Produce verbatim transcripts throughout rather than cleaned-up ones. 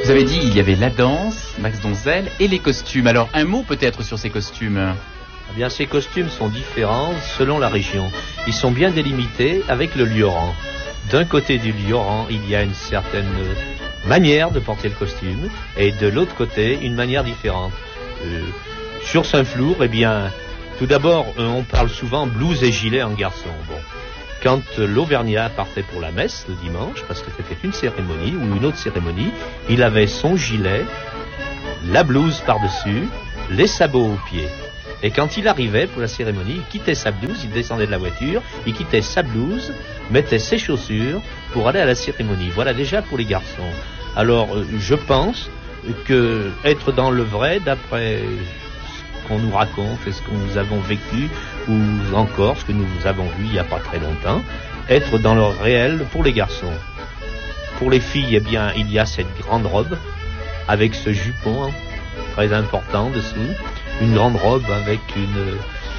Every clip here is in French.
Vous avez dit il y avait la danse, Max Donzel, et les costumes. Alors un mot peut-être sur ces costumes. Eh bien, ces costumes sont différents selon la région. Ils sont bien délimités avec le Lioran. D'un côté du Lioran, il y a une certaine manière de porter le costume, et de l'autre côté, une manière différente. Euh, sur Saint-Flour, eh bien, tout d'abord, on parle souvent blouse et gilet en garçon. Bon. Quand l'Auvergnat partait pour la messe le dimanche, parce que c'était une cérémonie ou une autre cérémonie, il avait son gilet, la blouse par-dessus, les sabots aux pieds. Et quand il arrivait pour la cérémonie, il quittait sa blouse, il descendait de la voiture, il quittait sa blouse, mettait ses chaussures pour aller à la cérémonie. Voilà déjà pour les garçons. Alors, je pense que être dans le vrai, d'après ce qu'on nous raconte et ce que nous avons vécu, ou encore ce que nous avons vu il n'y a pas très longtemps, être dans le réel pour les garçons. Pour les filles, eh bien, il y a cette grande robe, avec ce jupon très important dessous, une grande robe avec une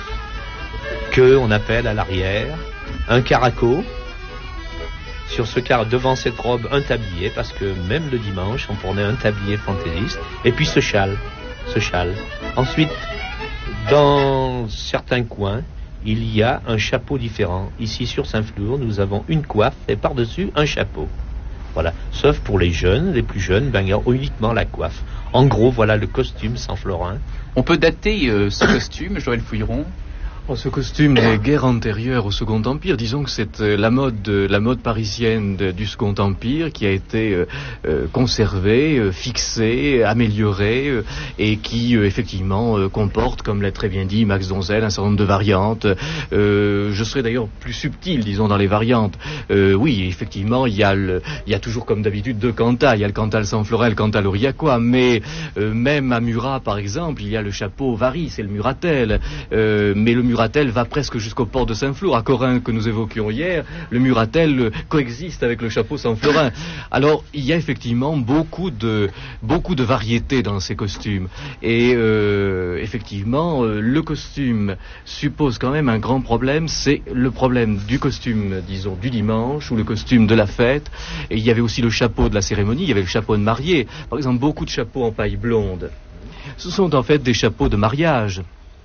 queue, on appelle à l'arrière, un caraco. Sur ce car devant cette robe, un tablier, parce que même le dimanche, on prenait un tablier fantaisiste, et puis ce châle, ce châle. Ensuite, dans certains coins, il y a un chapeau différent. Ici, sur Saint-Flour, nous avons une coiffe et par-dessus, un chapeau. Voilà. Sauf pour les jeunes, les plus jeunes, ben, il y a uniquement la coiffe. En gros, voilà le costume Saint-Florin. On peut dater euh, ce costume, Joël Fouilleron? Oh, ce costume des guerres antérieures au Second Empire, disons que c'est euh, la mode, euh, la mode parisienne de, du Second Empire qui a été euh, euh, conservée, euh, fixée, améliorée euh, et qui euh, effectivement euh, comporte, comme l'a très bien dit Max Donzel, un certain nombre de variantes. Euh, je serais d'ailleurs plus subtil, disons, dans les variantes. Euh, oui, effectivement, il y a le, il y a toujours comme d'habitude deux cantas. Il y a le cantal Saint-Florin, le cantal aurillacois, mais euh, même à Murat, par exemple, il y a le chapeau Vary, c'est le Muratel, euh, mais le Muratel va presque jusqu'au port de Saint-Flour. À Corinne, que nous évoquions hier, le Muratel coexiste avec le chapeau Saint-Florin. Alors, il y a effectivement beaucoup de, beaucoup de variétés dans ces costumes. Et euh, effectivement, euh, le costume suppose quand même un grand problème, c'est le problème du costume, disons, du dimanche, ou le costume de la fête. Et il y avait aussi le chapeau de la cérémonie, il y avait le chapeau de mariée. Par exemple, beaucoup de chapeaux en paille blonde. Ce sont en fait des chapeaux de mariage.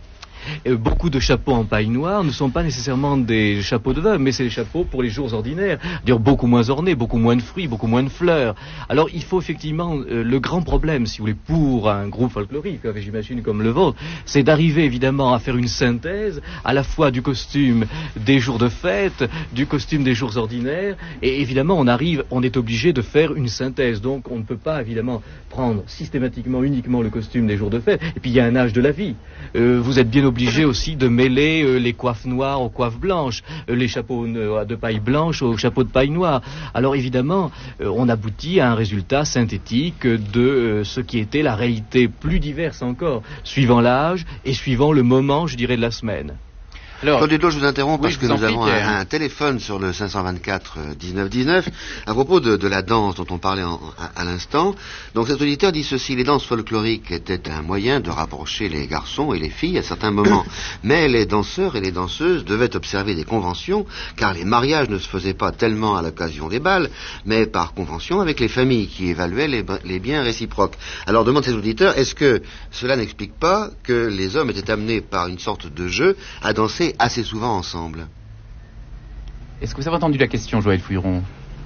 Euh, beaucoup de chapeaux en paille noire ne sont pas nécessairement des chapeaux de veuve, mais c'est des chapeaux pour les jours ordinaires, dire beaucoup moins ornés, beaucoup moins de fruits, beaucoup moins de fleurs. Alors il faut effectivement, euh, le grand problème, si vous voulez, pour un groupe folklorique, j'imagine comme le vôtre, c'est d'arriver évidemment à faire une synthèse à la fois du costume des jours de fête, du costume des jours ordinaires, et évidemment on arrive, on est obligé de faire une synthèse, donc on ne peut pas évidemment prendre systématiquement uniquement le costume des jours de fête, et puis il y a un âge de la vie. Euh, vous êtes bien obligé aussi de mêler euh, les coiffes noires aux coiffes blanches, euh, les chapeaux euh, de paille blanche aux chapeaux de paille noire. Alors évidemment, euh, on aboutit à un résultat synthétique de euh, ce qui était la réalité plus diverse encore, suivant l'âge et suivant le moment, je dirais, de la semaine. Alors, Claude Dudlot, je vous interromps oui, parce que nous avons un, un téléphone sur le cinq cent vingt-quatre dix-neuf dix-neuf à propos de, de la danse dont on parlait en, à, à l'instant. Donc cet auditeur dit ceci: les danses folkloriques étaient un moyen de rapprocher les garçons et les filles à certains moments. Mais les danseurs et les danseuses devaient observer des conventions, car les mariages ne se faisaient pas tellement à l'occasion des bals, mais par convention avec les familles qui évaluaient les, les biens réciproques. Alors demande cet auditeur, est-ce que cela n'explique pas que les hommes étaient amenés par une sorte de jeu à danser assez souvent ensemble? Est-ce que vous avez entendu la question, Joël Fouilleron?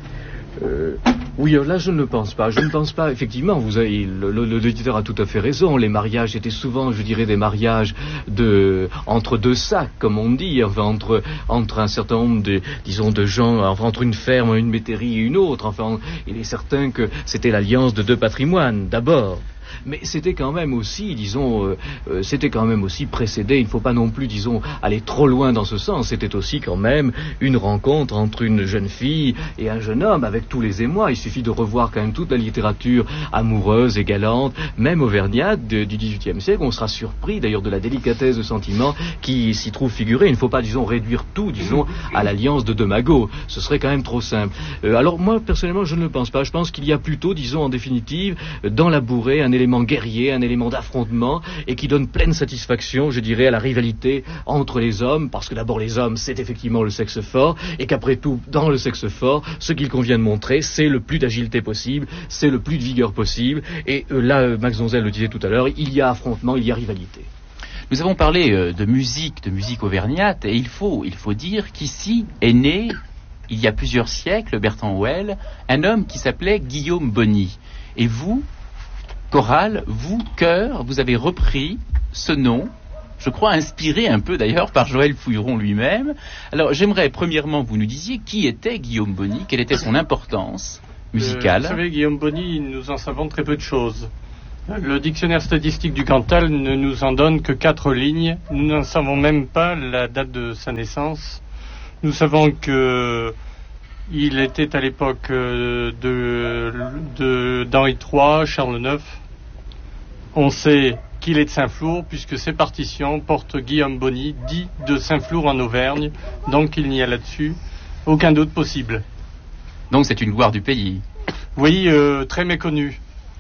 Euh, oui, là je ne le pense pas. Je ne pense pas, effectivement, vous avez, l'auditeur a tout à fait raison. Les mariages étaient souvent, je dirais, des mariages de, entre deux sacs, comme on dit, enfin, entre, entre un certain nombre de, disons, de gens, enfin, entre une ferme, une métairie et une autre. Enfin, il est certain que c'était l'alliance de deux patrimoines, d'abord. Mais c'était quand même aussi, disons, euh, euh, c'était quand même aussi précédé, il ne faut pas non plus, disons, aller trop loin dans ce sens, c'était aussi quand même une rencontre entre une jeune fille et un jeune homme, avec tous les émois. Il suffit de revoir quand même toute la littérature amoureuse et galante, même auvergnate de, du dix-huitième siècle. On sera surpris d'ailleurs de la délicatesse de sentiment qui s'y trouve figurée. Il ne faut pas, disons, réduire tout, disons, à l'alliance de deux magots. Ce serait quand même trop simple. Euh, alors moi, personnellement, je ne le pense pas. Je pense qu'il y a plutôt, disons, en définitive, dans la bourrée, un un élément guerrier, un élément d'affrontement, et qui donne pleine satisfaction, je dirais, à la rivalité entre les hommes, parce que d'abord les hommes, c'est effectivement le sexe fort, et qu'après tout, dans le sexe fort, ce qu'il convient de montrer, c'est le plus d'agilité possible, c'est le plus de vigueur possible, et euh, là, euh, Max Donzel le disait tout à l'heure, il y a affrontement, il y a rivalité. Nous avons parlé euh, de musique, de musique auvergnate, et il faut, il faut dire qu'ici est né, il y a plusieurs siècles, Bertrand Houël, un homme qui s'appelait Guillaume Bonny. Et vous, chorale, vous, chœur, vous avez repris ce nom, je crois inspiré un peu d'ailleurs par Joël Fouilleron lui-même. Alors j'aimerais premièrement que vous nous disiez qui était Guillaume Bonny, quelle était son importance musicale. Euh, vous savez, Guillaume Bonny, nous en savons très peu de choses. Le dictionnaire statistique du Cantal ne nous en donne que quatre lignes. Nous n'en savons même pas la date de sa naissance. Nous savons que il était à l'époque de, de, d'Henri trois, Charles neuf. On sait qu'il est de Saint-Flour, puisque ses partitions portent Guillaume Bonny, dit de Saint-Flour en Auvergne. Donc il n'y a là-dessus aucun doute possible. Donc c'est une gloire du pays. Oui, euh, très méconnue.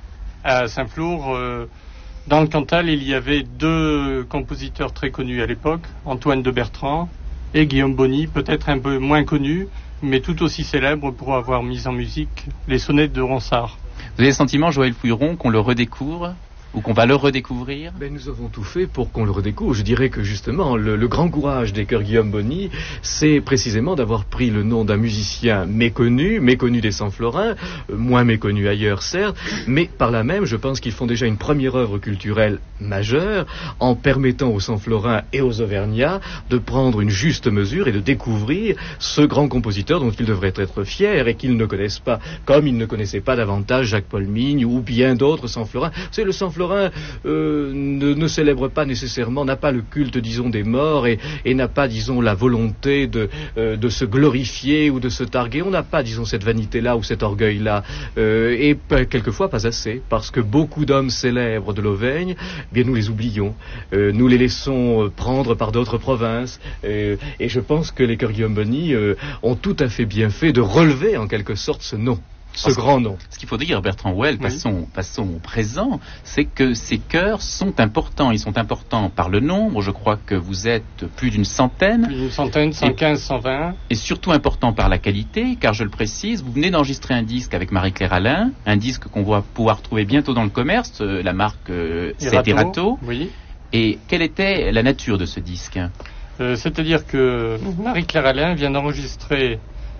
À Saint-Flour, euh, dans le Cantal, il y avait deux compositeurs très connus à l'époque, Antoine de Bertrand et Guillaume Bonny, peut-être un peu moins connu, mais tout aussi célèbre pour avoir mis en musique les sonnettes de Ronsard. Vous avez le sentiment, Joël Fouilleron, qu'on le redécouvre ou qu'on va le redécouvrir? Ben, nous avons tout fait pour qu'on le redécouvre. Je dirais que justement, le, le grand courage des chœurs Guillaume Bonny, c'est précisément d'avoir pris le nom d'un musicien méconnu, méconnu des Saint-Florins, euh, moins méconnu ailleurs certes, mais par là même, je pense qu'ils font déjà une première œuvre culturelle majeure, en permettant aux Saint-Florins et aux Auvergnats de prendre une juste mesure et de découvrir ce grand compositeur dont ils devraient être fiers et qu'ils ne connaissent pas, comme ils ne connaissaient pas davantage Jacques-Paul Migne ou bien d'autres Saint-Florins. Vous savez, le Saint-Florin Euh, ne, ne célèbre pas nécessairement, n'a pas le culte, disons, des morts et, et n'a pas, disons, la volonté de, euh, de se glorifier ou de se targuer. On n'a pas, disons, cette vanité-là ou cet orgueil-là. Euh, et p- quelquefois pas assez, parce que beaucoup d'hommes célèbres de l'Auvergne, eh bien nous les oublions. Euh, nous les laissons prendre par d'autres provinces. Euh, et je pense que les chœurs Guillaume Bonny euh, ont tout à fait bien fait de relever en quelque sorte ce nom. Ce Parce grand nom. Ce qu'il faut dire, Bertrand Houël, Oui. passons, passons au présent, c'est que ces chœurs sont importants. Ils sont importants par le nombre. Je crois que vous êtes plus d'une centaine. Une centaine, cent quinze, cent vingt. Et surtout important par la qualité, car je le précise, vous venez d'enregistrer un disque avec Marie-Claire Alain, un disque qu'on va pouvoir trouver bientôt dans le commerce. Euh, la marque, euh, c'est Erato. Oui. Et quelle était la nature de ce disque? Euh, c'est-à-dire que Marie-Claire Alain vient d'enregistrer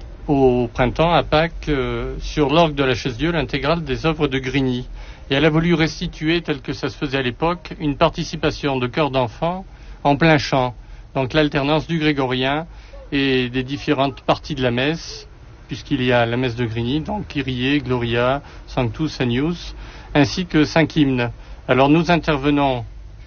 au printemps, à Pâques, euh, sur l'orgue de la Chaise-Dieu, l'intégrale des œuvres de Grigny. Et elle a voulu restituer, tel que ça se faisait à l'époque, une participation de chœurs d'enfants en plein chant. Donc l'alternance du grégorien et des différentes parties de la messe, puisqu'il y a la messe de Grigny, donc Kyrie, Gloria, Sanctus, Agnus, ainsi que cinq hymnes. Alors nous intervenons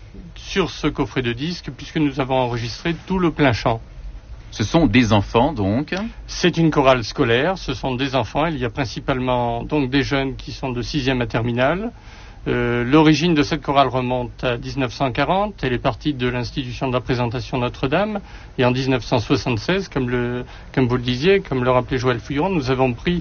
sur ce coffret de disques, puisque nous avons enregistré tout le plein chant. Ce sont des enfants, donc. C'est une chorale scolaire, ce sont des enfants, il y a principalement donc des jeunes qui sont de sixième à terminale. Euh, l'origine de cette chorale remonte à dix-neuf cent quarante, elle est partie de l'institution de la Présentation Notre-Dame, et en dix-neuf cent soixante-seize, comme, le, comme vous le disiez, comme le rappelait Joël Fouilleron, nous avons pris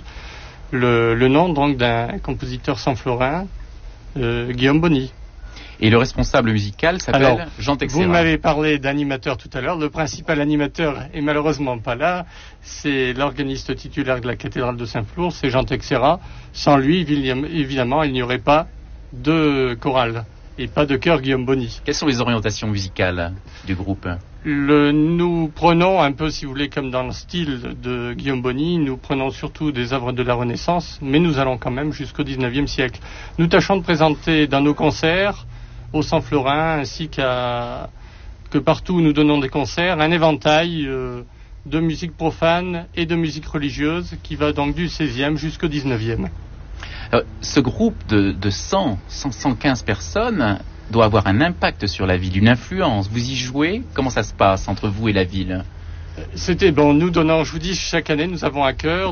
le, le nom donc d'un compositeur saint-florin, euh, Guillaume Bonny. Et le responsable musical s'appelle Alors, Jean Texera. Vous m'avez parlé d'animateur tout à l'heure. Le principal animateur est malheureusement pas là. C'est l'organiste titulaire de la cathédrale de Saint-Flour, c'est Jean Texera. Sans lui, évidemment, il n'y aurait pas de chorale et pas de chœur Guillaume Bonny. Quelles sont les orientations musicales du groupe? Le, nous prenons un peu, si vous voulez, comme dans le style de Guillaume Bonny, nous prenons surtout des œuvres de la Renaissance, mais nous allons quand même jusqu'au dix-neuvième siècle. Nous tâchons de présenter dans nos concerts, au Saint-Florin, ainsi qu'à, que partout où nous donnons des concerts, un éventail euh, de musique profane et de musique religieuse qui va donc du seizième jusqu'au dix-neuvième. Alors, ce groupe de, de cent, cent, cent quinze personnes doit avoir un impact sur la ville, une influence. Vous y jouez? Comment ça se passe entre vous et la ville? C'était bon, nous donnons, je vous dis, chaque année, nous avons à cœur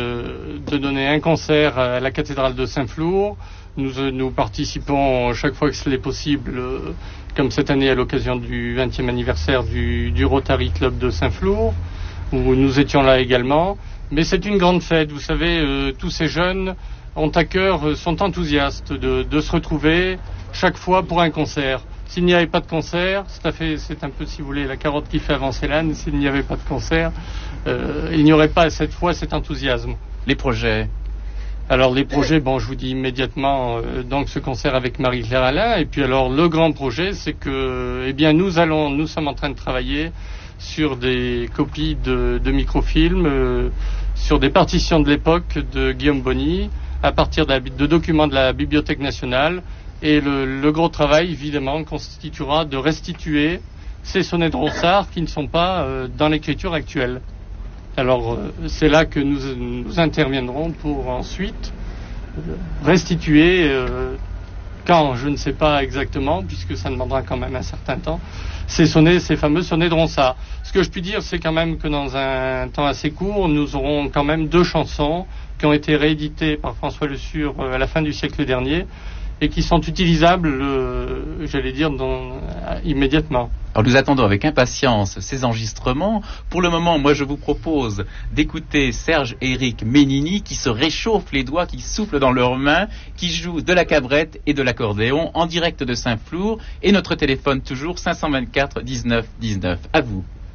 de, de donner un concert à la cathédrale de Saint-Flour. Nous, nous participons chaque fois que cela est possible, euh, comme cette année à l'occasion du vingtième anniversaire du, du Rotary Club de Saint-Flour, où nous étions là également. Mais c'est une grande fête, vous savez, euh, tous ces jeunes ont à cœur, sont enthousiastes de, de se retrouver chaque fois pour un concert. S'il n'y avait pas de concert, c'est, à fait, c'est un peu, si vous voulez, la carotte qui fait avancer l'âne. S'il n'y avait pas de concert, euh, il n'y aurait pas cette fois cet enthousiasme. Les projets? Alors les projets, bon, je vous dis immédiatement, euh, donc ce concert avec Marie-Claire Alain. Et puis alors le grand projet, c'est que, eh bien, nous allons, nous sommes en train de travailler sur des copies de, de microfilms, euh, sur des partitions de l'époque de Guillaume Bonny, à partir de, la, de documents de la Bibliothèque nationale. Et le, le gros travail, évidemment, constituera de restituer ces sonnets de Ronsard qui ne sont pas euh, dans l'écriture actuelle. Alors, euh, c'est là que nous, nous interviendrons pour ensuite euh, restituer, euh, quand, je ne sais pas exactement, puisque ça demandera quand même un certain temps, ces sonnets, ces fameux sonnets de Ronsard. Ce que je puis dire, c'est quand même que dans un temps assez court, nous aurons quand même deux chansons qui ont été rééditées par François Le Sure euh, à la fin du siècle dernier, et qui sont utilisables, euh, j'allais dire, dans, euh, immédiatement. Alors nous attendons avec impatience ces enregistrements. Pour le moment, moi je vous propose d'écouter Serge et Éric Ménini qui se réchauffent les doigts, qui soufflent dans leurs mains, qui jouent de la cabrette et de l'accordéon en direct de Saint-Flour. Et notre téléphone toujours cinq cent vingt-quatre dix-neuf dix-neuf. À vous.